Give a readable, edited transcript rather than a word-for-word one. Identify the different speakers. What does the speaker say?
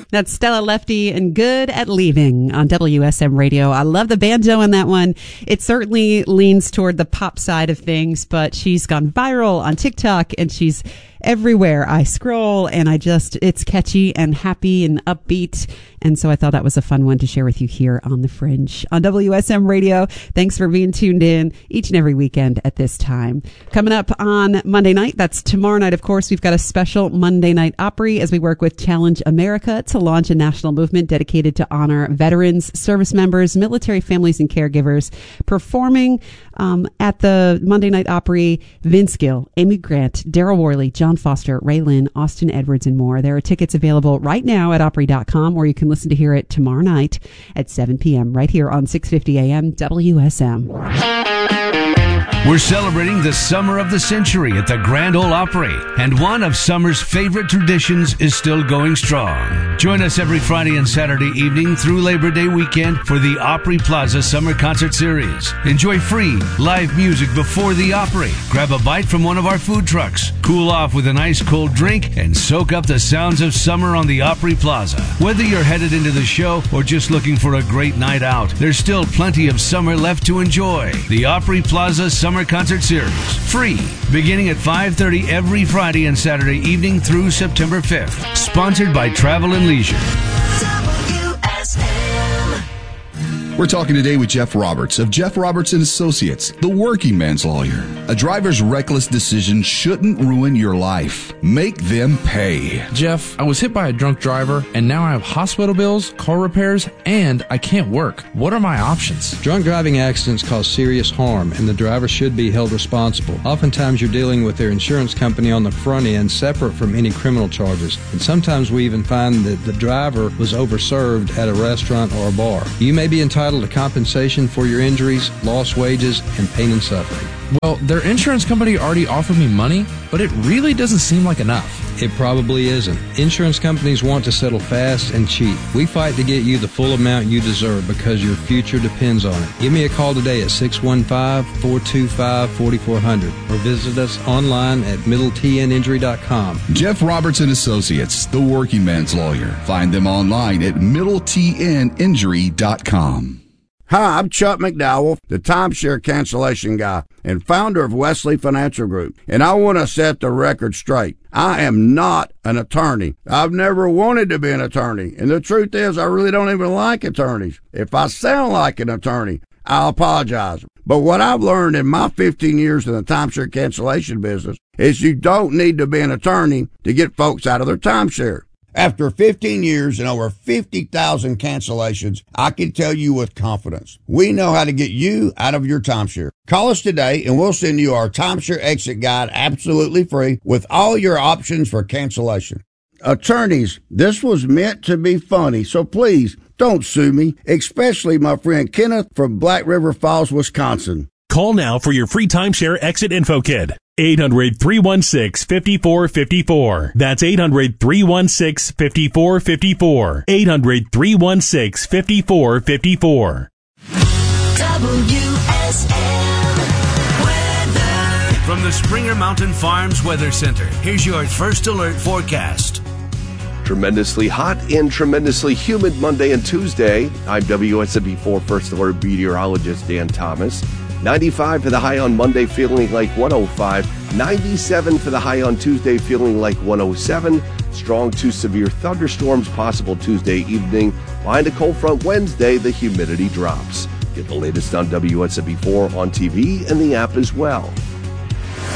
Speaker 1: That's Stella Lefty and Good at Leaving on WSM Radio. I love the banjo in that one. It certainly leans toward the pop side of things, but she's gone viral on TikTok and she's everywhere I scroll, and it's catchy and happy and upbeat. And so I thought that was a fun one to share with you here on The Fringe on WSM Radio. Thanks for being tuned in each and every weekend at this time. Coming up on Monday night, that's tomorrow night, of course, we've got a special Monday Night Opry as we work with Challenge America to launch a national movement dedicated to honor veterans, service members, military families, and caregivers. Performing at the Monday Night Opry, Vince Gill, Amy Grant, Daryl Worley, John Foster, Ray Lynn, Austin Edwards, and more. There are tickets available right now at Opry.com, or you can listen to hear it tomorrow night at 7 p.m. right here on 650 AM WSM.
Speaker 2: We're celebrating the summer of the century at the Grand Ole Opry, and one of summer's favorite traditions is still going strong. Join us every Friday and Saturday evening through Labor Day weekend for the Opry Plaza Summer Concert Series. Enjoy free live music before the Opry. Grab a bite from one of our food trucks, cool off with an ice cold drink, and soak up the sounds of summer on the Opry Plaza. Whether you're headed into the show or just looking for a great night out, there's still plenty of summer left to enjoy. The Opry Plaza Summer Concert Series, free, beginning at 5:30 every Friday and Saturday evening through September 5th. Sponsored by Travel and Leisure.
Speaker 3: We're talking today with Jeff Roberts of Jeff Roberts & Associates, the working man's lawyer. A driver's reckless decision shouldn't ruin your life. Make them pay.
Speaker 4: Jeff, I was hit by a drunk driver, and now I have hospital bills, car repairs, and I can't work. What are my options?
Speaker 5: Drunk driving accidents cause serious harm, and the driver should be held responsible. Oftentimes, you're dealing with their insurance company on the front end, separate from any criminal charges. And sometimes we even find that the driver was overserved at a restaurant or a bar. You may be entitled to compensation for your injuries, lost wages, and pain and suffering.
Speaker 4: Well, their insurance company already offered me money, but it really doesn't seem like enough.
Speaker 5: It probably isn't. Insurance companies want to settle fast and cheap. We fight to get you the full amount you deserve because your future depends on it. Give me a call today at 615-425-4400 or visit us online at middletninjury.com.
Speaker 3: Jeff Roberts & Associates, the working man's lawyer. Find them online at middletninjury.com.
Speaker 6: Hi, I'm Chuck McDowell, the timeshare cancellation guy and founder of Wesley Financial Group, and I want to set the record straight. I am not an attorney. I've never wanted to be an attorney, and the truth is I really don't even like attorneys. If I sound like an attorney, I'll apologize. But what I've learned in my 15 years in the timeshare cancellation business is you don't need to be an attorney to get folks out of their timeshare. After 15 years and over 50,000 cancellations, I can tell you with confidence, we know how to get you out of your timeshare. Call us today and we'll send you our timeshare exit guide absolutely free with all your options for cancellation. Attorneys, this was meant to be funny, so please don't sue me, especially my friend Kenneth from Black River Falls, Wisconsin.
Speaker 7: Call now for your free timeshare exit info kit. 800-316-5454. That's 800-316-5454. 800-316-5454.
Speaker 2: WSM weather. From the Springer Mountain Farms Weather Center, here's your first alert forecast.
Speaker 8: Tremendously hot and tremendously humid Monday and Tuesday. I'm WSMB4 First Alert meteorologist Dan Thomas. 95 for the high on Monday, feeling like 105. 97 for the high on Tuesday, feeling like 107. Strong to severe thunderstorms possible Tuesday evening. Behind a cold front Wednesday, the humidity drops. Get the latest on WSMB4 on TV and the app as well.